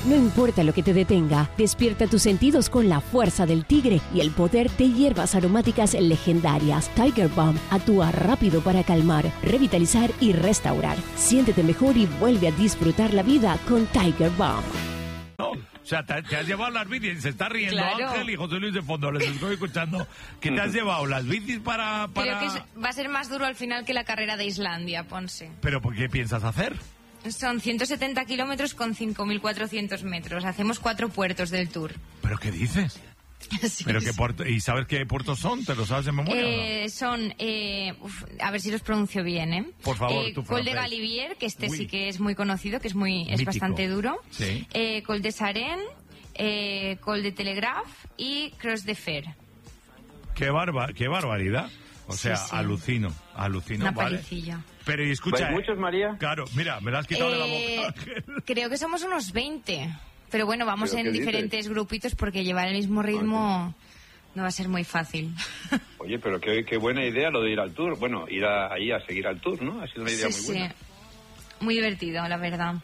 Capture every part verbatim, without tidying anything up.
No importa lo que te detenga, despierta tus sentidos con la fuerza del tigre y el poder de hierbas aromáticas legendarias. Tiger Balm actúa rápido para calmar, revitalizar y restaurar. Siéntete mejor y vuelve a disfrutar la vida con Tiger Balm. No, o sea, te, te has llevado las bicis, se está riendo Claro. Ángel y José Luis de fondo, les estoy escuchando. ¿Qué te has llevado? ¿Las bicis para...? para... Creo que es- va a ser más duro al final que la carrera de Islandia, Ponce. ¿Pero por qué piensas hacer? Son ciento setenta kilómetros con cinco mil cuatrocientos metros. Hacemos cuatro puertos del Tour. ¿Pero qué dices? Sí, ¿Pero qué sí. puerto, ¿Y sabes qué puertos son? ¿Te lo sabes de memoria o no? Eh, son, eh, uf, a ver si los pronuncio bien, ¿eh? Por favor, eh, tu Col de francés. Galivier, que este Uy. sí que es muy conocido, que es muy es Mítico. bastante duro. Sí. Eh, Col de Saren, eh, Col de Telegraph y Cross de Fer. Qué, barba, qué barbaridad. O Sí, sea, sí. alucino, alucino, Una vale. palicilla. Pero y escucha... ¿Vais eh, muchos, María? Claro, mira, me la has quitado de la Eh, boca, Ángel. creo que somos unos veinte. Pero bueno, vamos ¿Pero en qué dices? diferentes grupitos porque llevar el mismo ritmo no va a ser muy fácil. Oye, pero qué, qué buena idea lo de ir al tour. Bueno, ir a- ahí a seguir al tour, ¿no? Ha sido una idea Sí, muy buena. sí. Muy divertido, la verdad.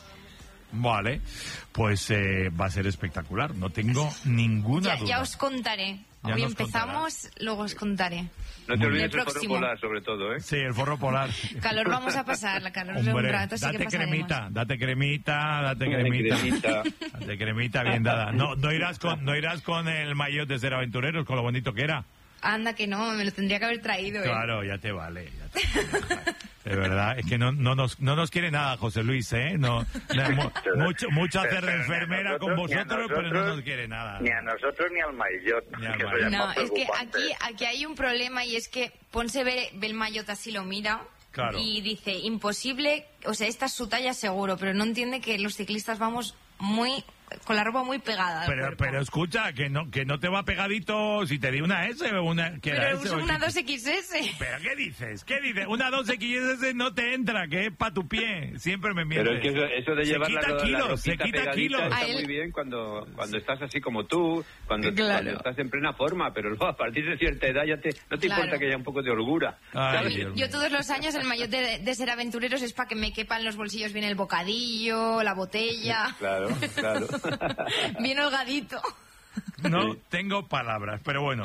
Vale, pues eh, va a ser espectacular, no tengo ninguna Ya, duda. ya os contaré. Ya Hoy nos empezamos, luego os contaré. No te Muy olvides bien. el forro próximo. polar, sobre todo, ¿eh? Sí, el forro polar. Calor vamos a pasar, la calor de un Hombre, rato sí que date pasaremos. cremita, date cremita, date Dale cremita. cremita. Date cremita bien dada. No, no irás con, no irás con el maillot de ser aventureros, con lo bonito que era. Anda que no, me lo tendría que haber traído. ¿eh? Claro, ya te vale. Ya te vale, joder. De verdad, es que no, no, nos, no nos quiere nada José Luis, ¿eh? No, no, mu- mucho, mucho hacer de Pero ni a enfermera con nosotros, ni a vosotros, pero no nosotros, nos quiere nada. Ni a nosotros ni al maillot. Ni al que eso maillot. ya es No, más es que preocupante. aquí, aquí hay un problema y es que Ponce ve, ve el maillot así, lo mira Claro. y dice, imposible, o sea, esta es su talla seguro, pero no entiende que los ciclistas vamos muy, con la ropa muy pegada al Pero, cuerpo. pero escucha, que no, que no te va pegadito si te di una S o una... ¿qué era Pero S uso o una X? dos equis ese. ¿Pero qué dices? ¿Qué dices? Una dos equis ese no te entra, que es para tu pie. Siempre me mientes. Pero es que eso, eso de Se llevar la, quita la kilos, se ropita quita pegadita kilos. está A él- muy bien cuando, cuando estás así como tú, cuando, Claro. cuando estás en plena forma, pero luego a partir de cierta edad ya te, no te Claro. importa que haya un poco de holgura. Ay, ¿sabes? Dios Yo mío. todos los años el maillot de, de ser aventureros es para que me quepan los bolsillos bien el bocadillo, la botella, Claro, claro. bien holgadito. No tengo palabras, pero bueno.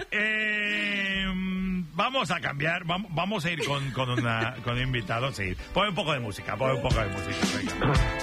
Eh, vamos a cambiar, vamos, vamos a ir con, con, una, con un invitado. Sí, pon un poco de música, pon un poco de música. Venga.